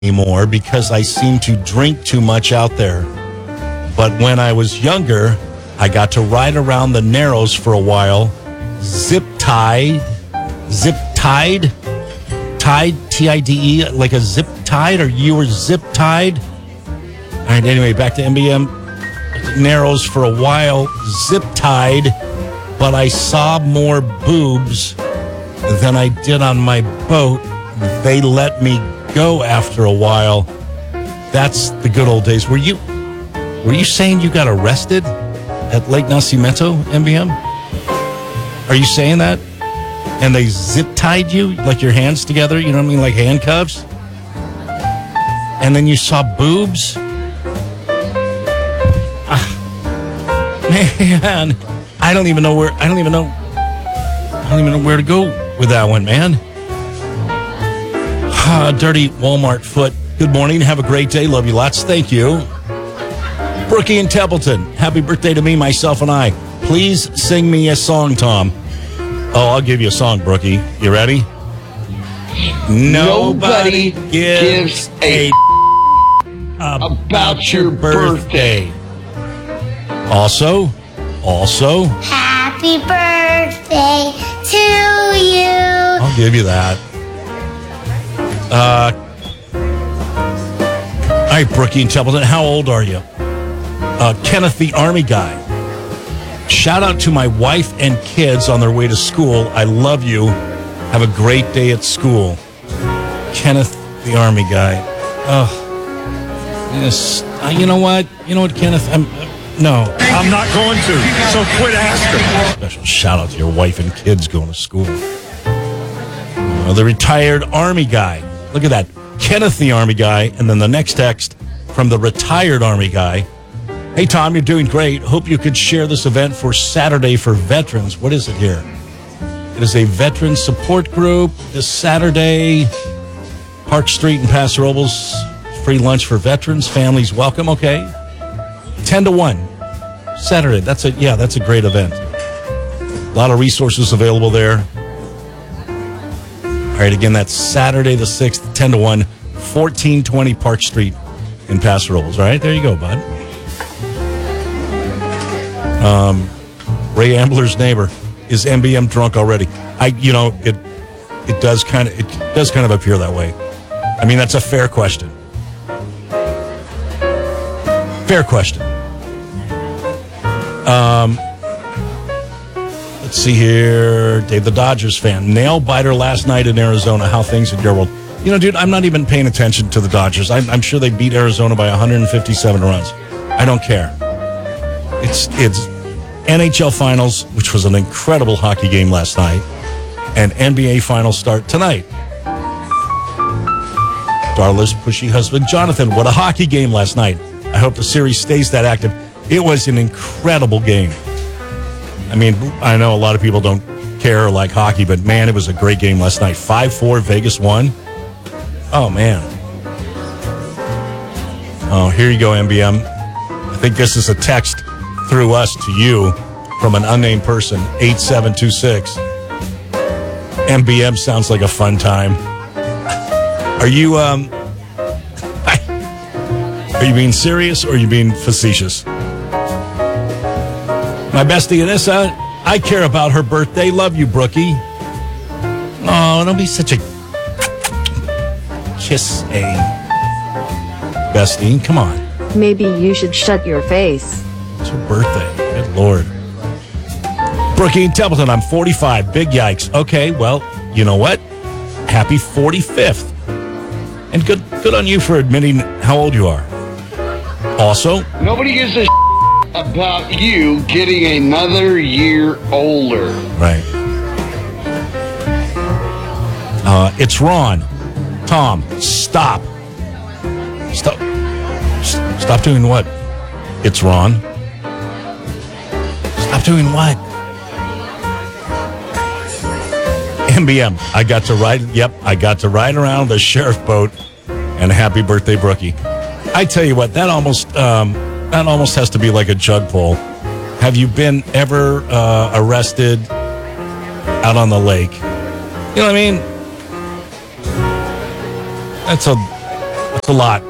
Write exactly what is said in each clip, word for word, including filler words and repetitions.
anymore because I seem to drink too much out there. But when I was younger, I got to ride around the Narrows for a while, zip tied, zip tied, tied, T I D E, like a zip tied, or you were zip tied. All right, anyway, back to M B M Narrows for a while, zip tied, but I saw more boobs than I did on my boat. They let me go after a while. That's the good old days. Were you were you saying you got arrested at Lake Nacimiento, M B M? Are you saying that? And they zip tied you, like your hands together, you know what I mean, like handcuffs? And then you saw boobs? Ah, man, I don't even know where I don't even know I don't even know where to go with that one, man. Ah, dirty Walmart foot. Good morning. Have a great day. Love you lots. Thank you. Brookie in Templeton. Happy birthday to me, myself, and I. Please sing me a song, Tom. Oh, I'll give you a song, Brookie. You ready? Nobody, Nobody gives, gives a, a about your birthday. birthday. Also, also. Happy birthday to you. I'll give you that. Uh, all right, Brookie and Templeton, how old are you? Uh, Kenneth, the Army guy. Shout out to my wife and kids on their way to school. I love you. Have a great day at school. Kenneth, the Army guy. Oh, yes. Uh, you know what? You know what, Kenneth? I'm uh, no. I'm not going to. So quit asking. Special shout out to your wife and kids going to school. Uh, the retired Army guy. Look at that. Kenneth, the Army guy. And then the next text from the retired Army guy. Hey, Tom, you're doing great. Hope you could share this event for Saturday for veterans. What is it here? It is a veteran support group this Saturday. Park Street in Paso Robles. Free lunch for veterans. Families welcome. Okay. ten to one. Saturday. That's a, yeah, that's a great event. A lot of resources available there. All right, again, that's Saturday the sixth, ten to one, fourteen twenty Park Street in Paso Robles. All right, there you go, bud. Um, Ray Ambler's neighbor, is M B M drunk already? I, you know, it it does kind of it does kind of appear that way. I mean, that's a fair question. Fair question. Um. Let's see here. Dave, the Dodgers fan. Nail biter last night in Arizona. How things in your world? You know, dude, I'm not even paying attention to the Dodgers. I'm, I'm sure they beat Arizona by one hundred fifty-seven runs. I don't care. It's it's N H L Finals, which was an incredible hockey game last night, and N B A Finals start tonight. Darla's pushy husband, Jonathan. What a hockey game last night. I hope the series stays that active. It was an incredible game. I mean, I know a lot of people don't care or like hockey, but man, it was a great game last night. five four, Vegas won. Oh, man. Oh, here you go, M B M. I think this is a text through us to you from an unnamed person, eight seven two six. M B M sounds like a fun time. Are you, um, are you being serious or are you being facetious? My bestie Anissa, I care about her birthday. Love you, Brookie. Oh, don't be such a kiss a bestie. Come on. Maybe you should shut your face. It's her birthday. Good Lord. Brookie in Templeton, I'm forty-five. Big yikes. Okay, well, you know what? Happy forty-fifth. And good good on you for admitting how old you are. Also, nobody gives a about you getting another year older. Right. Uh, it's Ron. Tom, stop. Stop. S- Stop doing what? It's Ron. Stop doing what? M B M. I got to ride. Yep, I got to ride around the sheriff boat. And happy birthday, Brookie. I tell you what, that almost um, that almost has to be like a jug pull. Have you been ever uh, arrested out on the lake? You know what I mean? That's a a lot.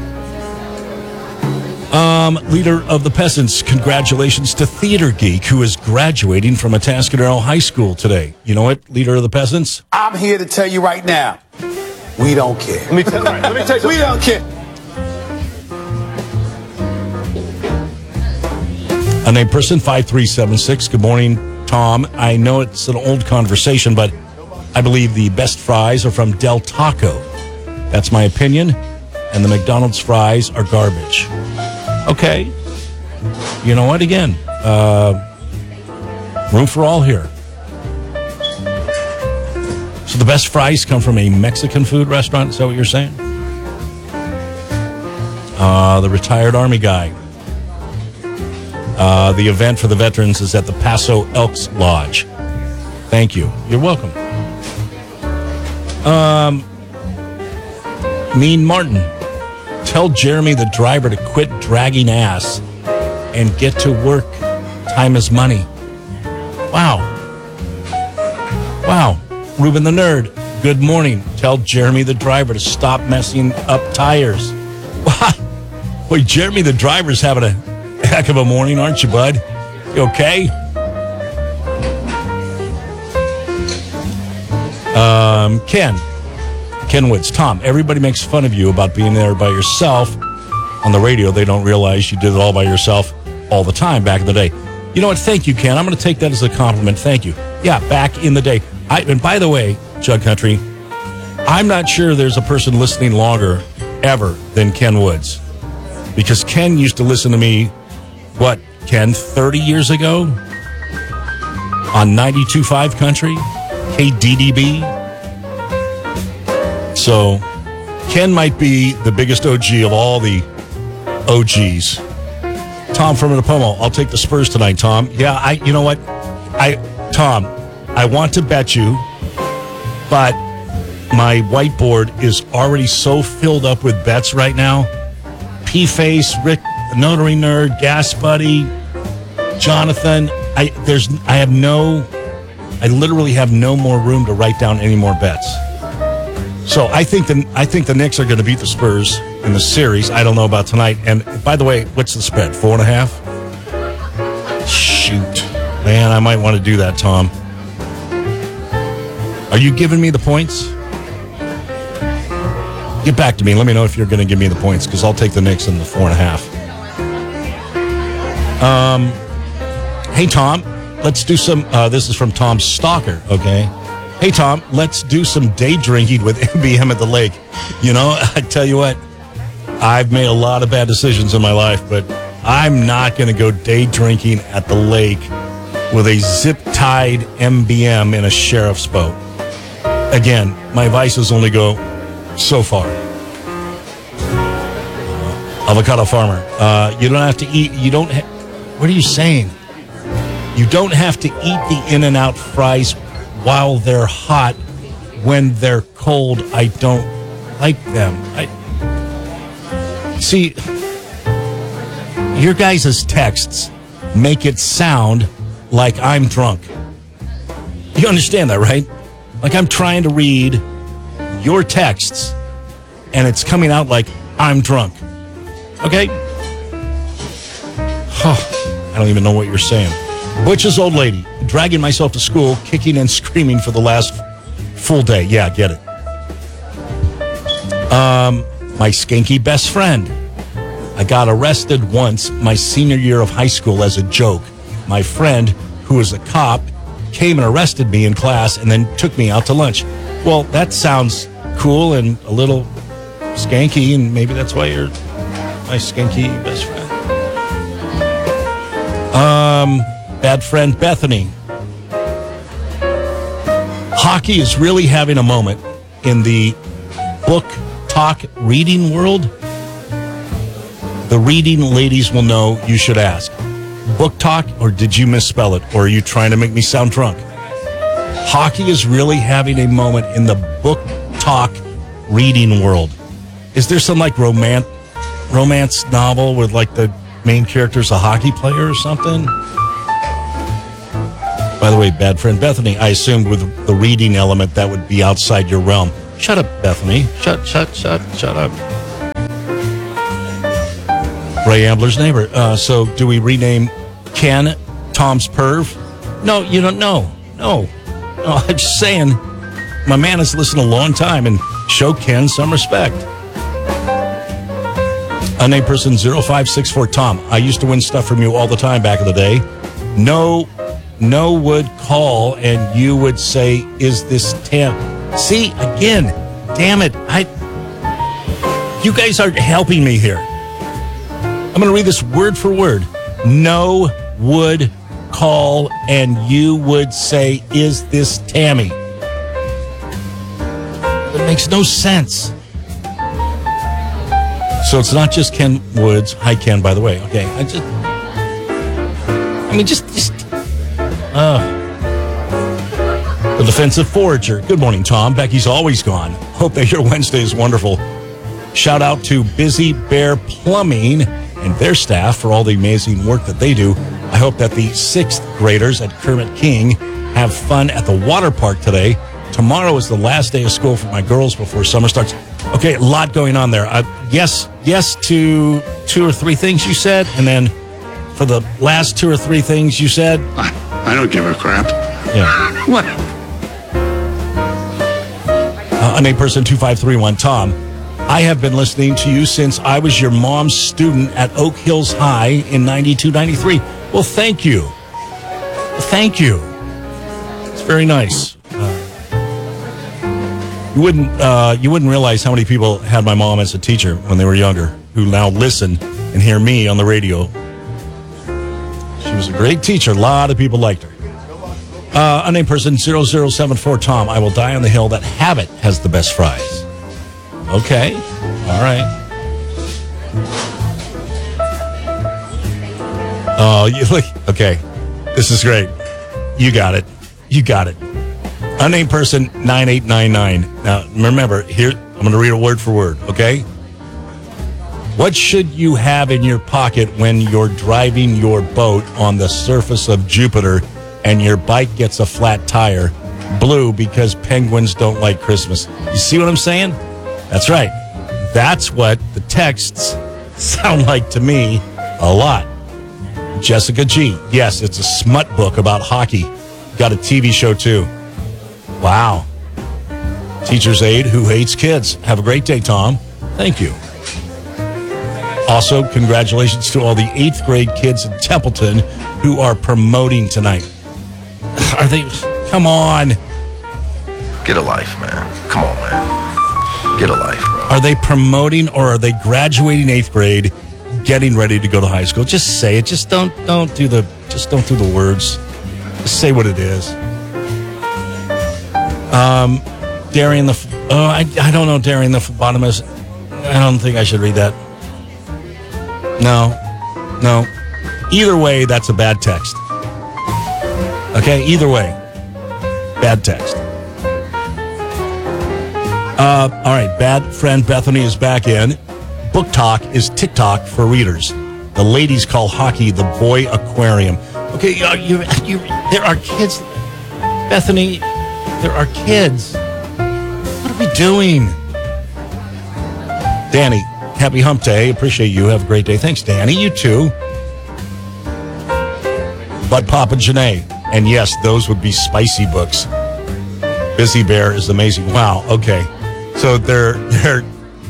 Um, leader of the Peasants, congratulations to Theater Geek, who is graduating from Atascadero High School today. You know what, Leader of the Peasants? I'm here to tell you right now, we don't care. Let me tell, let me tell you We don't care. Unnamed person, five three seven six. Good morning, Tom. I know it's an old conversation, but I believe the best fries are from Del Taco. That's my opinion, and the McDonald's fries are garbage. Okay. You know what? Again, uh, room for all here. So the best fries come from a Mexican food restaurant? Is that what you're saying? Uh, the retired Army guy. Uh, the event for the veterans is at the Paso Elks Lodge. Thank you. You're welcome. Um, Mean Martin. Tell Jeremy the driver to quit dragging ass and get to work. Time is money. Wow. Wow. Ruben the Nerd. Good morning. Tell Jeremy the driver to stop messing up tires. What? Boy, Jeremy the driver's having a heck of a morning, aren't you, bud? You okay? Um, Ken. Ken Woods. Tom, everybody makes fun of you about being there by yourself on the radio. They don't realize you did it all by yourself all the time back in the day. You know what? Thank you, Ken. I'm going to take that as a compliment. Thank you. Yeah, back in the day. I, and by the way, Jug Country, I'm not sure there's a person listening longer ever than Ken Woods. Because Ken used to listen to me, what, Ken, thirty years ago? On ninety-two point five Country? K D D B? So, Ken might be the biggest O G of all the O Gs. Tom from Napomo, I'll take the Spurs tonight, Tom. Yeah, I. You know what? I, Tom, I want to bet you, but my whiteboard is already so filled up with bets right now. P-Face, Rick, the Notary Nerd, Gas Buddy, Jonathan. I there's I have no, I literally have no more room to write down any more bets. So I think the I think the Knicks are going to beat the Spurs in the series. I don't know about tonight. And by the way, what's the spread? Four and a half? Shoot, man, I might want to do that, Tom. Are you giving me the points? Get back to me. Let me know if you're going to give me the points, because I'll take the Knicks in the four and a half. Um, hey Tom, let's do some. Uh, this is from Tom Stalker. Okay. Hey, Tom, let's do some day drinking with M B M at the lake. You know, I tell you what, I've made a lot of bad decisions in my life, but I'm not going to go day drinking at the lake with a zip-tied M B M in a sheriff's boat. Again, my vices only go so far. Uh, avocado farmer. Uh, you don't have to eat, you don't, ha- what are you saying? You don't have to eat the In-N-Out fries while they're hot. When they're cold, I don't like them. I see, your guys' texts make it sound like I'm drunk. You understand that, right? Like I'm trying to read your texts and it's coming out like I'm drunk. Okay? Oh, I don't even know what you're saying. Butch's old lady, dragging myself to school, kicking and screaming for the last full day. Yeah, get it. Um, my skanky best friend. I got arrested once my senior year of high school as a joke. My friend, who was a cop, came and arrested me in class and then took me out to lunch. Well, that sounds cool and a little skanky, and maybe that's why you're my skanky best friend. Um... Bad friend Bethany. Hockey is really having a moment in the book talk reading world. The reading ladies will know you should ask. Book talk, or did you misspell it? Or are you trying to make me sound drunk? Hockey is really having a moment in the book talk reading world. Is there some like romance, romance novel with like the main character's a hockey player or something? By the way, bad friend Bethany, I assumed with the reading element that would be outside your realm. Shut up, Bethany. Shut, shut, shut, shut up. Ray Ambler's neighbor. Uh, so do we rename Ken Tom's Perv? No, you don't know. No. No, I'm just saying, my man has listened a long time, and show Ken some respect. Unnamed person zero five six four Tom. I used to win stuff from you all the time back in the day. No, no would call, and you would say, "Is this Tam?" See, again, damn it! I, you guys aren't helping me here. I'm going to read this word for word. No would call, and you would say, "Is this Tammy?" It makes no sense. So it's not just Ken Woods. Hi, Ken, by the way. Okay, I just, I mean, just, just, uh, the defensive forager. Good morning, Tom. Becky's always gone. Hope that your Wednesday is wonderful. Shout out to Busy Bear Plumbing and their staff for all the amazing work that they do. I hope that the sixth graders at Kermit King have fun at the water park today. Tomorrow is the last day of school for my girls before summer starts. Okay, a lot going on there. Uh, yes, yes to two or three things you said, and then for the last two or three things you said, I, I don't give a crap. Yeah. What? Uh, unnamed person two five three one Tom. I have been listening to you since I was your mom's student at Oak Hills High in ninety-two, ninety-three. Well, thank you. Thank you. It's very nice. Uh, you wouldn't uh, you wouldn't realize how many people had my mom as a teacher when they were younger, who now listen and hear me on the radio. She was a great teacher. A lot of people liked her. Uh, unnamed person zero zero seven four Tom. I will die on the hill that Habit has the best fries. Okay. All right. Oh, you look. Okay. This is great. You got it. You got it. Unnamed person nine eight nine nine. Now, remember, here, I'm going to read a word for word, okay? What should you have in your pocket when you're driving your boat on the surface of Jupiter and your bike gets a flat tire? Blue, because penguins don't like Christmas. You see what I'm saying? That's right. That's what the texts sound like to me a lot. Jessica G. Yes, it's a smut book about hockey. Got a T V show, too. Wow. Teacher's aide who hates kids. Have a great day, Tom. Thank you. Also, congratulations to all the eighth grade kids in Templeton who are promoting tonight. Are they? Come on. Get a life, man. Come on, man. Get a life, bro. Are they promoting or are they graduating eighth grade, getting ready to go to high school? Just say it. Just don't don't do the just don't do the words. Just say what it is. Um, Darian the oh I I don't know Darian the phlebotomist. I don't think I should read that. No, no. Either way, that's a bad text. Okay, either way, bad text. Uh, all right, bad friend Bethany is back in. Book Talk is TikTok for readers. The ladies call hockey the boy aquarium. Okay, uh, you, you, there are kids. Bethany, there are kids. What are we doing? Danny, happy hump day. Appreciate you. Have a great day. Thanks, Danny. You too. Bud Papa Janae. And yes, those would be spicy books. Busy Bear is amazing. Wow, okay. So there, there,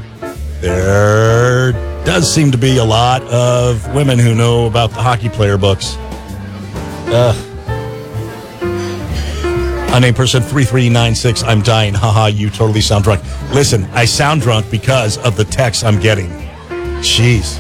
there does seem to be a lot of women who know about the hockey player books. Uh, unnamed person three three nine six. I'm dying. Haha, you totally sound drunk. Listen, I sound drunk because of the text I'm getting. Jeez.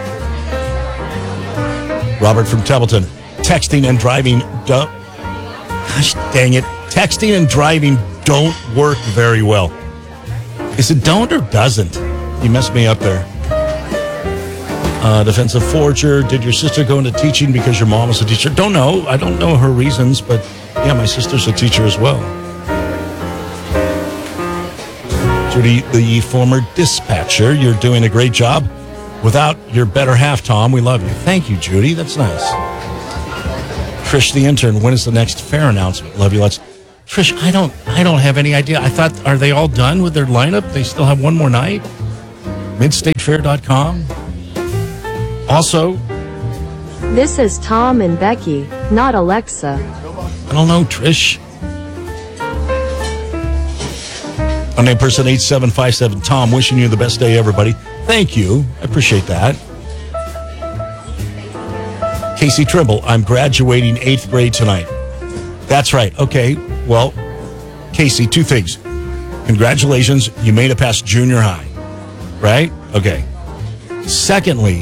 Robert from Templeton. Texting and driving don't. Gosh dang it. Texting and driving don't work very well. Is it don't or doesn't? You messed me up there. Uh, defensive forger. Did your sister go into teaching because your mom was a teacher? Don't know. I don't know her reasons, but yeah, my sister's a teacher as well. Judy, the former dispatcher, you're doing a great job. Without your better half, Tom, we love you. Thank you, Judy. That's nice. Trish, the intern, when is the next fair announcement? Love you, let's. Trish, I don't, I don't have any idea. I thought, are they all done with their lineup? They still have one more night? mid state fair dot com. Also, This is Tom and Becky, not Alexa. I don't know, Trish. Unnamed person eight seven five seven, Tom, wishing you the best day, everybody. Thank you. I appreciate that. Casey Trimble, I'm graduating eighth grade tonight. That's right. Okay. Well, Casey, two things. Congratulations. You made it past junior high. Right? Okay. Secondly,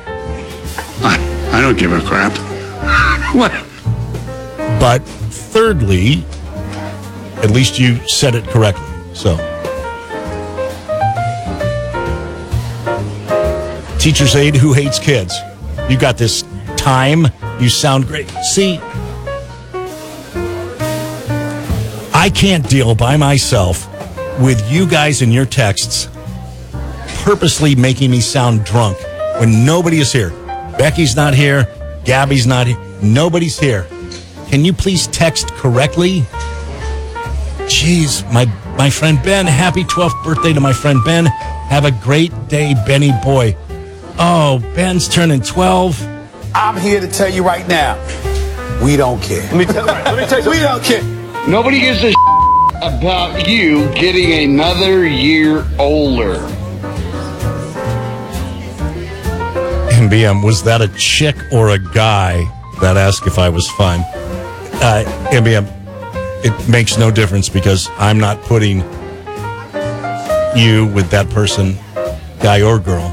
I, I don't give a crap. What? but thirdly, at least you said it correctly. So, teacher's aide who hates kids. You got this time. You sound great. See, I can't deal by myself with you guys in your texts purposely making me sound drunk when nobody is here. Becky's not here. Gabby's not here. Nobody's here. Can you please text correctly? Jeez, my, my friend Ben, happy twelfth birthday to my friend Ben. Have a great day, Benny boy. Oh, Ben's turning twelve. I'm here to tell you right now, we don't care. Let me tell, let me tell you, We don't care. Nobody gives a about you getting another year older. M B M, was that a chick or a guy that asked if I was fun? Uh, M B M, it makes no difference because I'm not putting you with that person, guy or girl.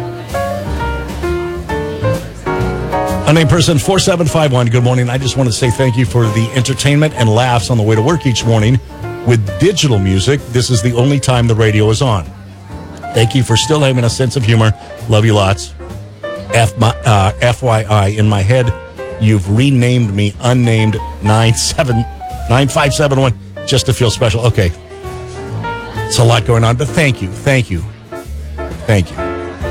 Unnamed person four seven five one, good morning. I just want to say thank you for the entertainment and laughs on the way to work each morning. With digital music, this is the only time the radio is on. Thank you for still having a sense of humor. Love you lots. F, my, uh, F Y I, in my head, you've renamed me unnamed nine seven nine five seven one just to feel special. Okay. It's a lot going on, but thank you. Thank you. Thank you.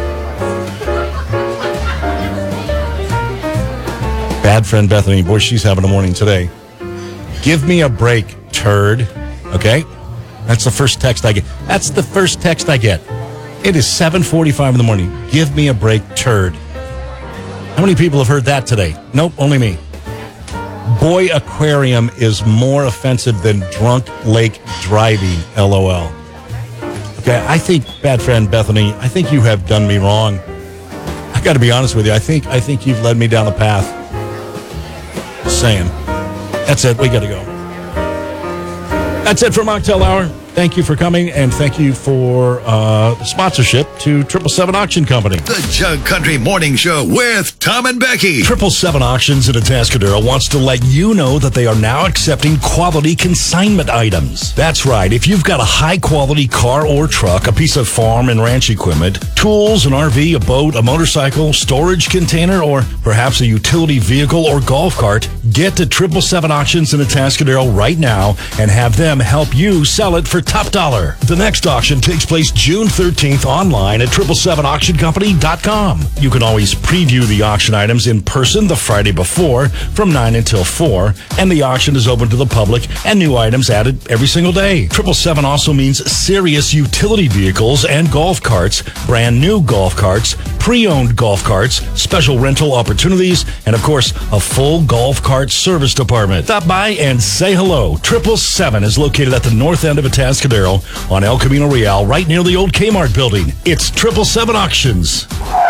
Bad friend Bethany, boy, she's having a morning today. Give me a break, turd. Okay? That's the first text I get. That's the first text I get. It is seven forty-five in the morning. Give me a break, turd. How many people have heard that today? Nope, only me. Boy aquarium is more offensive than drunk lake driving, LOL. Okay, I think, bad friend Bethany, I think you have done me wrong. I got to be honest with you. I think I think you've led me down the path. Just saying. That's it. We got to go. That's it for Mocktail Hour. Thank you for coming, and thank you for uh, sponsorship to Triple Seven Auction Company. The Jug Country Morning Show with Tom and Becky. Triple Seven Auctions in Atascadero wants to let you know that they are now accepting quality consignment items. That's right. If you've got a high-quality car or truck, a piece of farm and ranch equipment, tools, an R V, a boat, a motorcycle, storage container, or perhaps a utility vehicle or golf cart, get to Triple Seven Auctions in Atascadero right now and have them help you sell it for top dollar. The next auction takes place June thirteenth online at triple seven auction company dot com. You can always preview the auction items in person the Friday before from nine until four, and the auction is open to the public and new items added every single day. Triple Seven also means serious utility vehicles and golf carts, brand new golf carts, pre-owned golf carts, special rental opportunities, and of course, a full golf cart service department. Stop by and say hello. Triple Seven is located at the north end of Atascadero on El Camino Real, right near the old Kmart building. It's Triple Seven Auctions.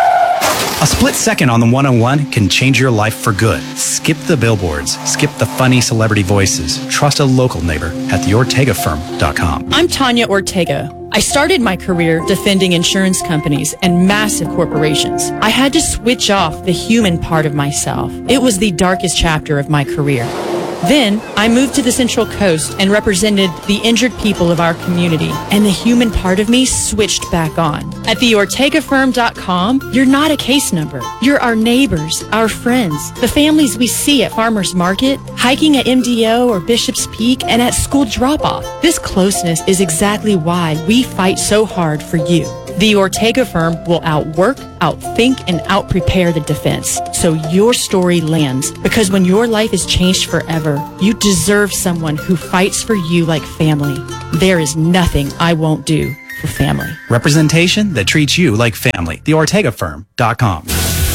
A split second on the one oh one can change your life for good. Skip the billboards. Skip the funny celebrity voices. Trust a local neighbor at the ortega firm dot com. I'm Tanya Ortega. I started my career defending insurance companies and massive corporations. I had to switch off the human part of myself. It was the darkest chapter of my career. Then, I moved to the Central Coast and represented the injured people of our community, and the human part of me switched back on. At the ortega firm dot com, you're not a case number. You're our neighbors, our friends, the families we see at Farmers Market, hiking at M D O or Bishop's Peak, and at school drop-off. This closeness is exactly why we fight so hard for you. The Ortega firm will outwork, outthink, and outprepare the defense, so your story lands. Because when your life is changed forever, you deserve someone who fights for you like family. There is nothing I won't do for family. Representation that treats you like family. the ortega firm dot com.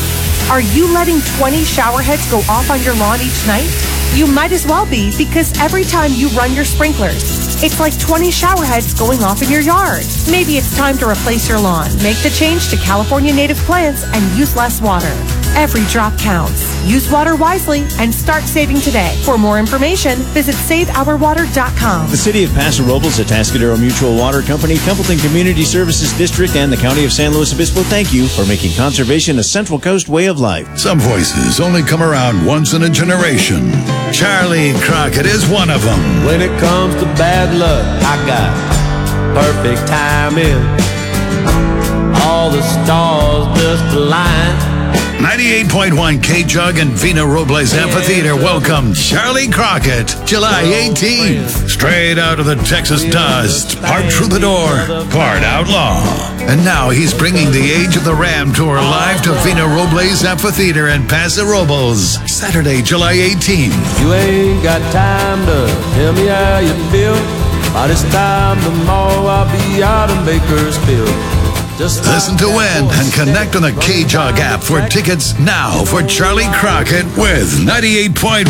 Are you letting twenty shower heads go off on your lawn each night? You might as well be, because every time you run your sprinklers, it's like twenty shower heads going off in your yard. Maybe it's time to replace your lawn. Make the change to California native plants and use less water. Every drop counts. Use water wisely and start saving today. For more information, visit save our water dot com. The City of Paso Robles, Atascadero Mutual Water Company, Templeton Community Services District, and the County of San Luis Obispo thank you for making conservation a Central Coast way of life. Some voices only come around once in a generation. Charlie Crockett is one of them. When it comes to bad luck, I got perfect timing. All the stars just align. ninety-eight point one K-Jug and Vina Robles Amphitheater welcome Charlie Crockett, July eighteenth. Straight out of the Texas dust, part through the door, part outlaw. And now he's bringing the Age of the Ram tour live to Vina Robles Amphitheater in Paso Robles, Saturday, July eighteenth. You ain't got time to tell me how you feel. By this time tomorrow I'll be out in Bakersfield. Just Listen to win and connect on the K-Jug app for tickets now for Charlie Crockett with ninety-eight point one.